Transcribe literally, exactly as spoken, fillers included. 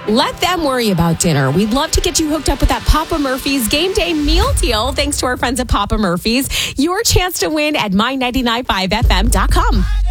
Let them worry about dinner. We'd love to get you hooked up with that Papa Murphy's game day meal deal thanks to our friends at Papa Murphy's. Your chance to win at my nine nine five F M dot com.